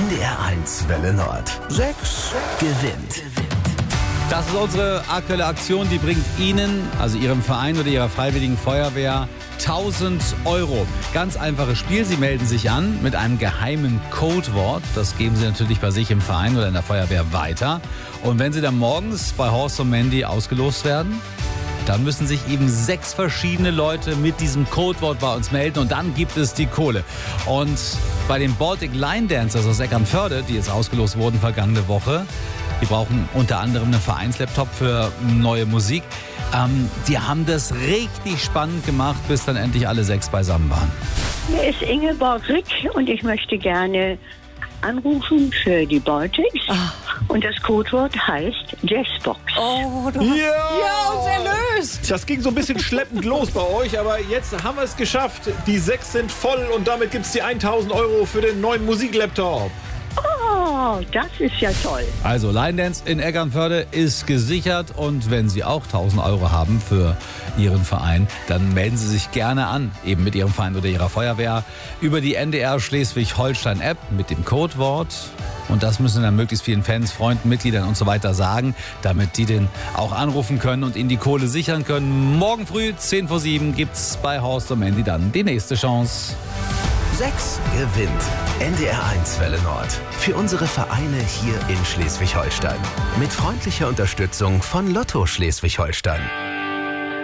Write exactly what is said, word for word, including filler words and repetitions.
N D R eins Welle Nord. sechs gewinnt. Das ist unsere aktuelle Aktion, die bringt Ihnen, also Ihrem Verein oder Ihrer Freiwilligen Feuerwehr, tausend Euro. Ganz einfaches Spiel. Sie melden sich an mit einem geheimen Codewort. Das geben Sie natürlich bei sich im Verein oder in der Feuerwehr weiter. Und wenn Sie dann morgens bei Horst und Mandy ausgelost werden, dann müssen sich eben sechs verschiedene Leute mit diesem Codewort bei uns melden und dann gibt es die Kohle. Und bei den Baltic Line Dancers aus Eckernförde, die jetzt ausgelost wurden vergangene Woche, die brauchen unter anderem einen Vereinslaptop für neue Musik. Ähm, die haben das richtig spannend gemacht, bis dann endlich alle sechs beisammen waren. Hier ist Ingeborg Rick und ich möchte gerne anrufen für die Baltics. Ach. Und das Codewort heißt Jazzbox. Oh, du Ja, hast ja, uns erlöst. Das ging so ein bisschen schleppend los bei euch, aber jetzt haben wir es geschafft. Die sechs sind voll und damit gibt es die tausend Euro für den neuen Musiklaptop. Oh, das ist ja toll. Also Line Dance in Eckernförde ist gesichert und wenn Sie auch tausend Euro haben für Ihren Verein, dann melden Sie sich gerne an, eben mit Ihrem Verein oder Ihrer Feuerwehr, über die N D R Schleswig-Holstein-App mit dem Codewort. Und das müssen dann möglichst vielen Fans, Freunden, Mitgliedern und so weiter sagen, damit die den auch anrufen können und ihnen die Kohle sichern können. Morgen früh, zehn vor sieben, gibt's bei Horst und Mandy dann die nächste Chance. sechs gewinnt. N D R eins Welle Nord. Für unsere Vereine hier in Schleswig-Holstein. Mit freundlicher Unterstützung von Lotto Schleswig-Holstein.